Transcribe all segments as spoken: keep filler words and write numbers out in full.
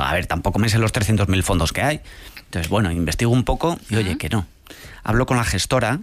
a ver, tampoco me sé los trescientos mil fondos que hay. Entonces, bueno, investigo un poco y, oye, que no. Hablo con la gestora,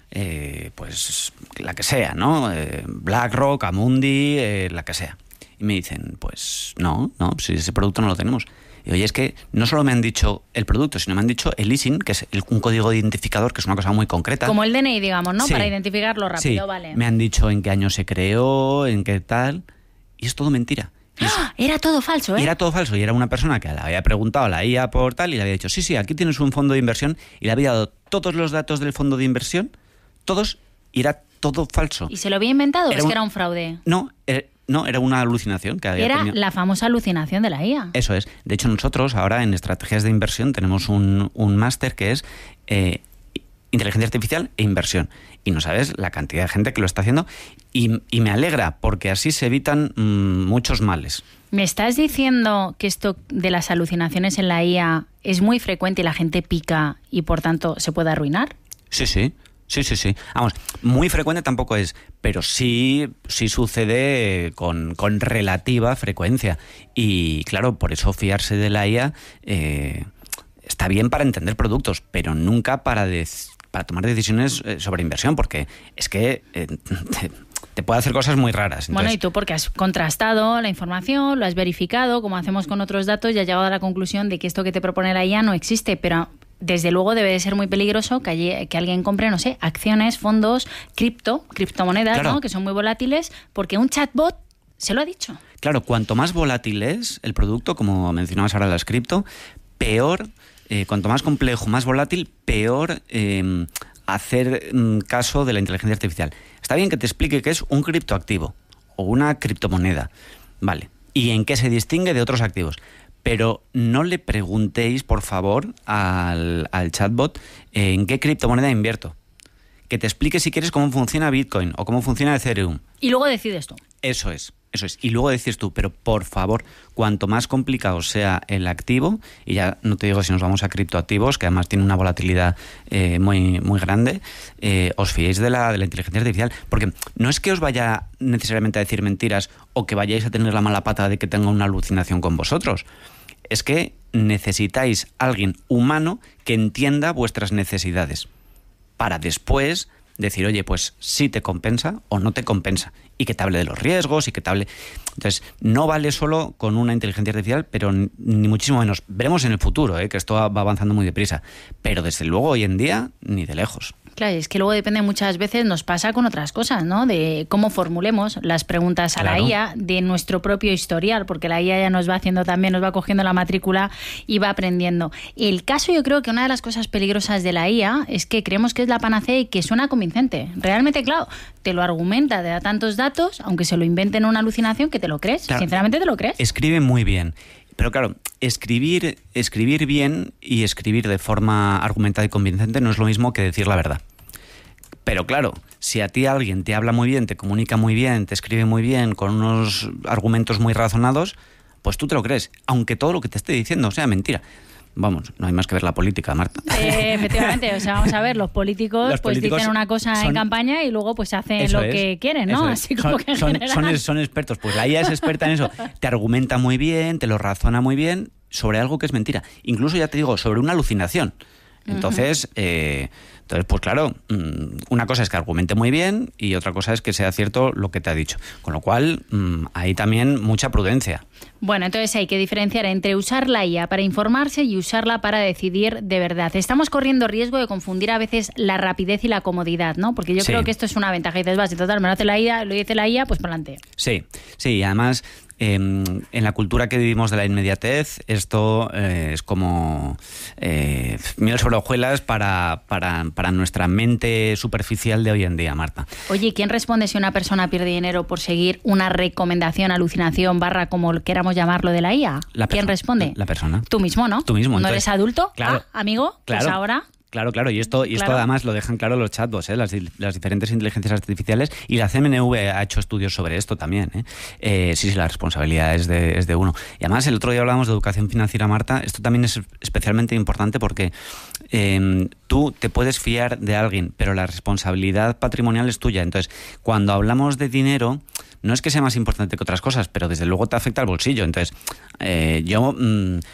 eh, pues la que sea, ¿no? Eh, BlackRock, Amundi, eh, la que sea. Y me dicen, pues no, no, si ese producto no lo tenemos. Y oye, es que no solo me han dicho el producto, sino me han dicho el I S I N, que es el, un código de identificador, que es una cosa muy concreta. Como el D N I, digamos, ¿no? Sí. Para identificarlo rápido, Sí. vale. Me han dicho en qué año se creó, en qué tal, y es todo mentira. Y es, ¡Ah! Era todo falso, ¿eh? y era todo falso, y era una persona que le había preguntado a la I A por tal, y le había dicho, sí, sí, aquí tienes un fondo de inversión, y le había dado todos los datos del fondo de inversión, todos, y era todo falso. ¿Y se lo había inventado? Era Es un- que era un fraude. No, era, no, era una alucinación que había Era tenido. la famosa alucinación de la I A. Eso es. De hecho, nosotros ahora en estrategias de inversión tenemos un, un máster que es eh, inteligencia artificial e inversión. Y no sabes la cantidad de gente que lo está haciendo. Y, y me alegra, porque así se evitan mmm, muchos males. ¿Me estás diciendo que esto de las alucinaciones en la I A es muy frecuente y la gente pica y por tanto se puede arruinar? Sí, sí. Sí, sí, sí. Vamos, muy frecuente tampoco es, pero sí, sí sucede con, con relativa frecuencia. Y claro, por eso fiarse de la I A eh, está bien para entender productos, pero nunca para, de, para tomar decisiones sobre inversión, porque es que eh, te, te puede hacer cosas muy raras. Entonces, bueno, y tú porque has contrastado la información, lo has verificado, como hacemos con otros datos, y has llegado a la conclusión de que esto que te propone la I A no existe, pero desde luego debe de ser muy peligroso que, allí, que alguien compre, no sé, acciones, fondos, cripto, criptomonedas, claro. ¿no? Que son muy volátiles, porque un chatbot se lo ha dicho. Claro, cuanto más volátil es el producto, como mencionabas ahora las cripto, peor, eh, cuanto más complejo, más volátil, peor eh, hacer mm, caso de la inteligencia artificial. Está bien que te explique qué es un criptoactivo o una criptomoneda, vale, y en qué se distingue de otros activos. Pero no le preguntéis, por favor, al, al chatbot eh, en qué criptomoneda invierto. Que te explique, si quieres, cómo funciona Bitcoin o cómo funciona Ethereum. Y luego decides tú. Eso es, eso es. Y luego decís tú, pero por favor, cuanto más complicado sea el activo, y ya no te digo si nos vamos a criptoactivos, que además tiene una volatilidad eh, muy, muy grande, eh, os fiéis de la, de la inteligencia artificial. Porque no es que os vaya necesariamente a decir mentiras o que vayáis a tener la mala pata de que tenga una alucinación con vosotros. Es que necesitáis alguien humano que entienda vuestras necesidades para después decir, oye, pues sí te compensa o no te compensa, y que te hable de los riesgos y que te hable. Entonces, no vale solo con una inteligencia artificial, pero ni muchísimo menos. Veremos en el futuro, ¿eh? Que esto va avanzando muy deprisa, pero desde luego hoy en día ni de lejos. Claro, es que luego depende, muchas veces nos pasa con otras cosas, ¿no? De cómo formulemos las preguntas a claro. la I A, de nuestro propio historial, porque la I A ya nos va haciendo también, nos va cogiendo la matrícula y va aprendiendo. El caso, yo creo que una de las cosas peligrosas de la I A es que creemos que es la panacea y que suena convincente. Realmente, claro, te lo argumenta, te da tantos datos, aunque se lo inventen una alucinación, que te lo crees. Claro. Sinceramente te lo crees. Escribe muy bien. Pero claro, escribir, escribir bien y escribir de forma argumentada y convincente no es lo mismo que decir la verdad. Pero claro, si a ti alguien te habla muy bien, te comunica muy bien, te escribe muy bien, con unos argumentos muy razonados, pues tú te lo crees, aunque todo lo que te esté diciendo sea mentira. Vamos, no hay más que ver la política, Marta. Eh, efectivamente, o sea, vamos a ver, los políticos, los políticos pues dicen una cosa son, en campaña y luego pues hacen lo es, que quieren, ¿no? Así como son, que en son, general... son, son expertos, pues la I A es experta en eso. Te argumenta muy bien, te lo razona muy bien sobre algo que es mentira. Incluso, ya te digo, sobre una alucinación. Entonces, uh-huh. eh, entonces, pues claro, una cosa es que argumente muy bien y otra cosa es que sea cierto lo que te ha dicho. Con lo cual, hay también mucha prudencia. Bueno, entonces hay que diferenciar entre usar la I A para informarse y usarla para decidir de verdad. Estamos corriendo riesgo de confundir a veces la rapidez y la comodidad, ¿no? Porque yo sí. creo que esto es una ventaja. Y dices, vas, y total, me lo hace la I A, lo dice la I A, pues para adelante. Sí, sí, y además... Eh, en la cultura que vivimos de la inmediatez, esto eh, es como eh, miel sobre hojuelas para, para, para nuestra mente superficial de hoy en día, Marta. Oye, ¿quién responde si una persona pierde dinero por seguir una recomendación, alucinación, barra, como queramos llamarlo, de la I A? La ¿Quién perso- responde? La persona. Tú mismo, ¿no? Tú mismo. ¿No Entonces, eres adulto? Claro. Ah, amigo, claro. Pues ahora... Claro, claro, y esto, y esto claro. además lo dejan claro los chatbots, ¿eh? las, las diferentes inteligencias artificiales, y la C M N V ha hecho estudios sobre esto también. ¿eh? Eh, sí, sí, la responsabilidad es de, es de uno. Y además, el otro día hablábamos de educación financiera, Marta, esto también es especialmente importante porque eh, tú te puedes fiar de alguien, pero la responsabilidad patrimonial es tuya. Entonces, cuando hablamos de dinero, no es que sea más importante que otras cosas, pero desde luego te afecta al bolsillo. Entonces, eh, yo mmm,